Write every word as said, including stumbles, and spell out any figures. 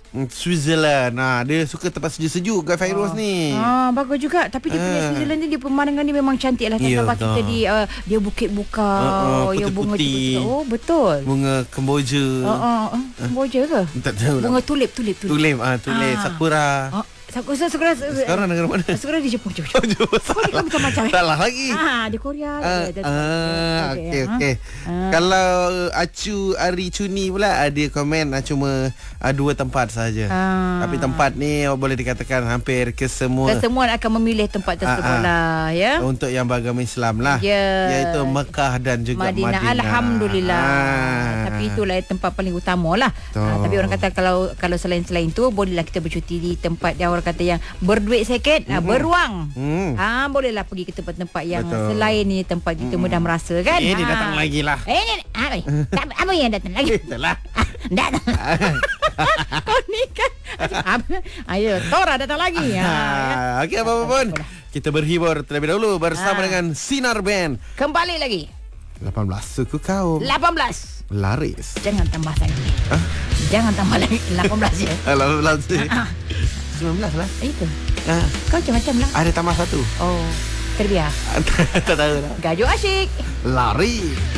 Switzerland. Nah, dia suka tempat sejuk-sejuk Guy Fairoz oh. ni. Ah, bagus juga. Tapi dia punya Switzerland ni, dia pemandangan dia memang cantik lah. Tak sampai kita di uh, dia bukit buka, uh, uh, ya bunga putih. Oh, betul. Bunga Kemboja. Uh, uh, uh, Kemboja ke? Tak tahu. Bunga tulip, tulip, tulip. Tulip, ah, tulip, ah. sakura. Oh. Sakura, sakura, sekarang negara mana? Sakura di Jepun. Jepun. Kau ni kan macam-macam. Salah lagi. Ah, di Korea. Ah, ah, okey okey. Ah. Kalau Acu Ari Cuni pula ada komen ah, cuma ah, dua tempat saja. Ah. Tapi tempat ni boleh dikatakan hampir kesemua. Kesemua akan memilih tempat tersebut ah, ah. lah, ya. Untuk yang beragama Islam lah. Ya. Iaitu Mekah dan juga Madinah. Madinah. Alhamdulillah. Ah. Tapi itulah tempat paling utama lah. Ah, tapi orang kata kalau kalau selain-selain tu bolehlah kita bercuti di tempat yang orang kata yang berduit sikit, mm-hmm. beruang. Mm. Ha, bolehlah pergi ke tempat-tempat yang betul. Selain ni tempat kita mm. mudah merasa kan. Eh, dia ha. datang lagi lah. Eh, ni, ha, apa yang datang lagi? Itulah. Datang. Kau ni kan. Ayo, Tora datang lagi. Ha. Okey, apa-apa pun. Kita berhibur terlebih dahulu bersama ha. dengan Sinar Band. Kembali lagi. lapan belas suku kaum. lapan belas. Laris. Jangan tambah lagi. Ha? Jangan tambah lagi lapan belas ya. lapan belas. sembilan belas lah. Itu. Ha. Kau macam-macam lah. Ada tambah satu. Oh, terbiar. Tak tahu lah. Gajo asyik. Lari.